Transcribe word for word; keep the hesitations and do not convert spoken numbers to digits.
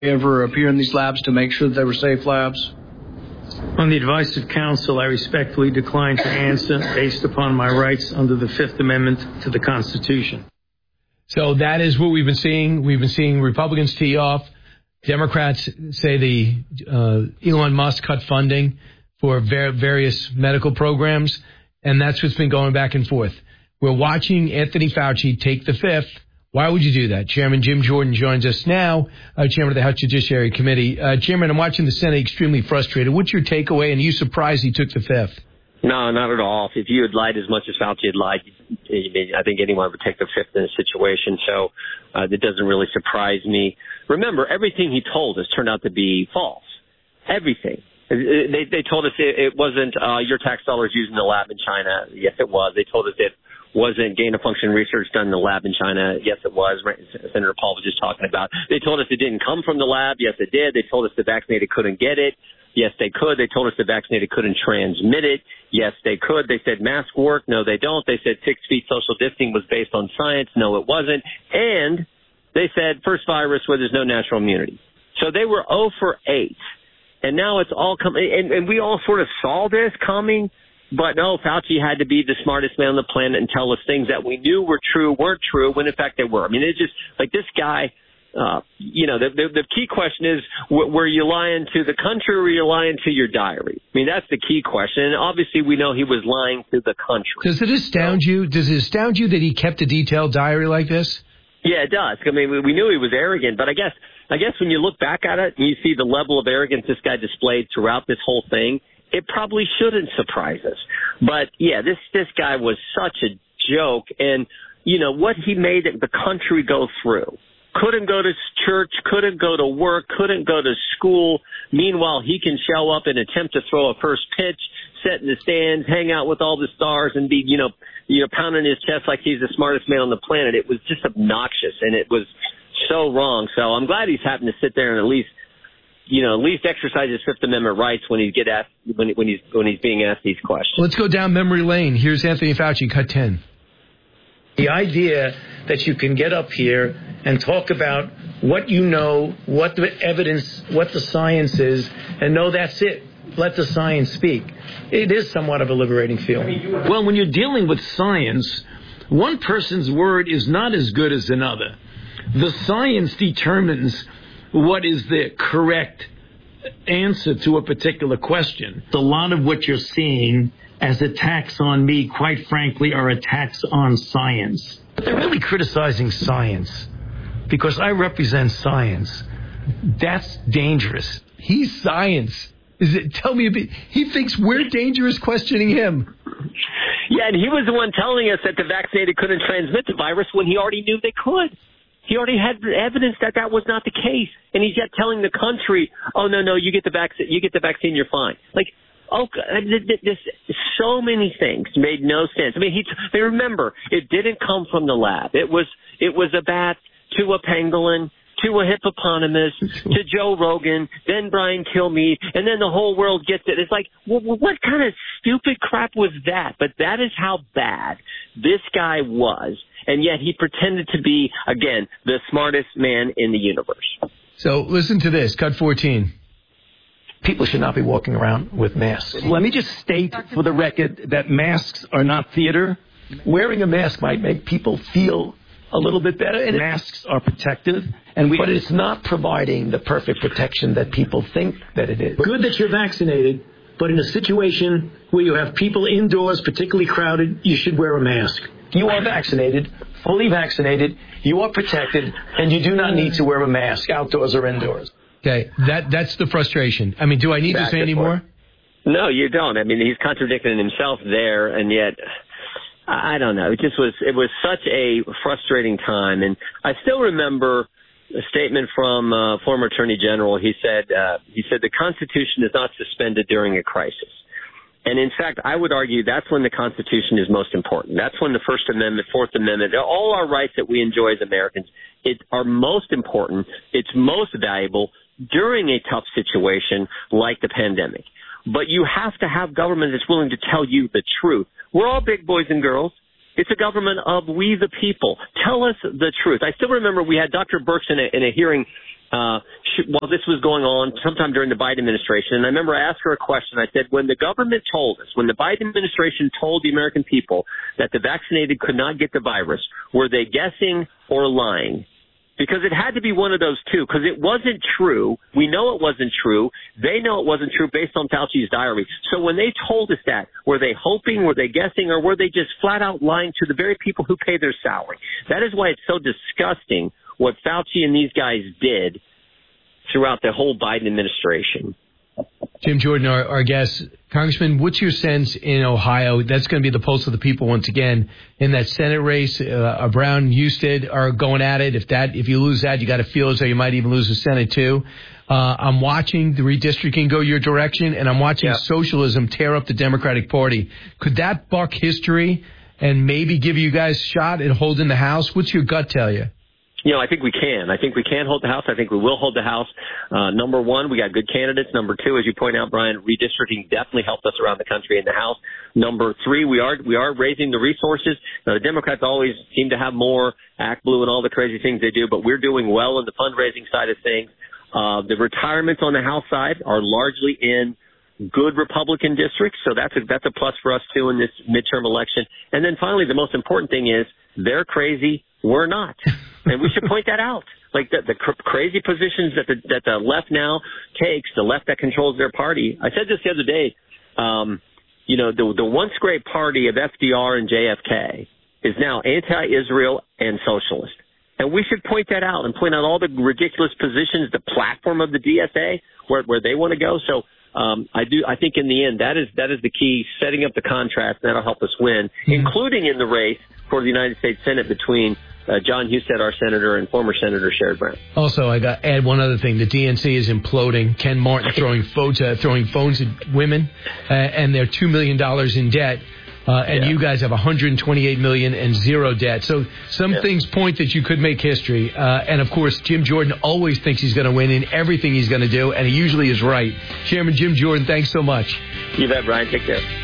ever appear in these labs to make sure that they were safe labs? On the advice of counsel, I respectfully decline to answer based upon my rights under the Fifth Amendment to the Constitution. So that is what we've been seeing. We've been seeing Republicans tee off. Democrats say the uh, Elon Musk cut funding for ver- various medical programs, and that's what's been going back and forth. We're watching Anthony Fauci take the fifth. Why would you do that? Chairman Jim Jordan joins us now, uh, Chairman of the House Judiciary Committee. Uh, Chairman, I'm watching the Senate extremely frustrated. What's your takeaway, and are you surprised he took the fifth? No, not at all. If you had lied as much as Fauci had lied, I think anyone would take the fifth in a situation. So uh, that doesn't really surprise me. Remember, everything he told us turned out to be false. Everything. They, they told us it, it wasn't uh, your tax dollars used in the lab in China. Yes, it was. They told us it wasn't gain-of-function research done in the lab in China. Yes, it was. Senator Paul was just talking about. They told us it didn't come from the lab. Yes, it did. They told us the vaccinated couldn't get it. Yes, they could. They told us the vaccinated couldn't transmit it. Yes, they could. They said masks work. No, they don't. They said six feet social distancing was based on science. No, it wasn't. And they said first virus where there's no natural immunity. So they were zero for eight. And now it's all coming. And, and we all sort of saw this coming. But no, Fauci had to be the smartest man on the planet and tell us things that we knew were true, weren't true, when in fact they were. I mean, it's just like this guy. Uh, you know, the, the, the key question is, w- were you lying to the country or were you lying to your diary? I mean, that's the key question. And obviously we know he was lying to the country. Does it astound so, you? Does it astound you that he kept a detailed diary like this? Yeah, it does. I mean, we, we knew he was arrogant, but I guess, I guess when you look back at it and you see the level of arrogance this guy displayed throughout this whole thing, it probably shouldn't surprise us. But yeah, this, this guy was such a joke. And, you know, what he made the country go through. Couldn't go to church, couldn't go to work, couldn't go to school. Meanwhile, he can show up and attempt to throw a first pitch, sit in the stands, hang out with all the stars, and be, you know, you know, pounding his chest like he's the smartest man on the planet. It was just obnoxious, and it was so wrong. So I'm glad he's happened to sit there and at least, you know, at least exercise his Fifth Amendment rights when he get asked when when he's when he's being asked these questions. Let's go down memory lane. Here's Anthony Fauci, cut ten. The idea that you can get up here and talk about what you know, what the evidence, what the science is, and know that's it. Let the science speak. It is somewhat of a liberating feeling. Well, when you're dealing with science, one person's word is not as good as another. The science determines what is the correct answer to a particular question. A lot of what you're seeing as attacks on me, quite frankly, are attacks on science. But they're really criticizing science because I represent science. That's dangerous. He's science. Is it? Tell me a bit. He thinks we're dangerous questioning him. Yeah, and he was the one telling us that the vaccinated couldn't transmit the virus when he already knew they could. He already had evidence that that was not the case, and he's yet telling the country, "Oh no, no, you get the vaccine, you get the vaccine, you're fine." Like, okay, this so many things made no sense. I mean, he. They remember it didn't come from the lab. It was it was a bat to a pangolin, to a hippopotamus, to Joe Rogan, then Brian Kilmeade, and then the whole world gets it. It's like, well, what kind of stupid crap was that? But that is how bad this guy was, and yet he pretended to be, again, the smartest man in the universe. So listen to this, cut fourteen. People should not be walking around with masks. Let me just state for the record that masks are not theater. Wearing a mask might make people feel a little bit better, and masks are protective, and we, but it's not providing the perfect protection that people think that it is. Good that you're vaccinated, but in a situation where you have people indoors, particularly crowded, you should wear a mask. You are vaccinated, fully vaccinated, you are protected, and you do not need to wear a mask outdoors or indoors. Okay, that that's the frustration. I mean, do I need Back to say any more? No, you don't. I mean, he's contradicting himself there, and yet, I don't know. It just was, it was such a frustrating time. And I still remember a statement from uh, former Attorney General. He said, uh, he said, the Constitution is not suspended during a crisis. And in fact, I would argue that's when the Constitution is most important. That's when the First Amendment, Fourth Amendment, all our rights that we enjoy as Americans, it are most important. It's most valuable during a tough situation like the pandemic. But you have to have government that's willing to tell you the truth. We're all big boys and girls. It's a government of we the people. Tell us the truth. I still remember we had Doctor Birx in a, in a hearing uh, sh- while this was going on sometime during the Biden administration. And I remember I asked her a question. I said, when the government told us, when the Biden administration told the American people that the vaccinated could not get the virus, were they guessing or lying? Because it had to be one of those two, because it wasn't true. We know it wasn't true. They know it wasn't true based on Fauci's diary. So when they told us that, were they hoping, were they guessing, or were they just flat out lying to the very people who pay their salary? That is why it's so disgusting what Fauci and these guys did throughout the whole Biden administration. Jim Jordan, our, our guest. Congressman, what's your sense in Ohio? That's going to be the pulse of the people once again in that Senate race. Uh, Brown and Husted are going at it. If that, if you lose that, you got to feel as though you might even lose the Senate too. Uh, I'm watching the redistricting go your direction, and I'm watching yeah. socialism tear up the Democratic Party. Could that buck history and maybe give you guys a shot at holding the House? What's your gut tell you? You know, I think we can. I think we can hold the House. I think we will hold the House. Uh, number one, we got good candidates. Number two, as you point out, Brian, redistricting definitely helped us around the country in the House. Number three, we are we are raising the resources. Now, the Democrats always seem to have more, Act Blue and all the crazy things they do, but we're doing well in the fundraising side of things. Uh, the retirements on the House side are largely in good Republican districts, so that's a, that's a plus for us, too, in this midterm election. And then finally, the most important thing is they're crazy, we're not. And we should point that out. Like the, the cr- crazy positions that the, that the left now takes, the left that controls their party. I said this the other day, um, you know, the, the once great party of F D R and J F K is now anti-Israel and socialist. And we should point that out and point out all the ridiculous positions, the platform of the D S A, where, where they want to go. So um, I do. I think in the end, that is that is the key, setting up the contrast. That'll help us win, mm-hmm. including in the race for the United States Senate between Uh, John Husted, our senator, and former Senator Sherrod Brown. Also, I got to add one other thing. The D N C is imploding. Ken Martin throwing phones, uh, throwing phones at women, uh, and they're two million dollars in debt. Uh, and yeah. you guys have one hundred twenty-eight million dollars and zero debt. So some yeah. things point that you could make history. Uh, and, of course, Jim Jordan always thinks he's going to win in everything he's going to do, and he usually is right. Chairman Jim Jordan, thanks so much. You bet, Brian. Take care.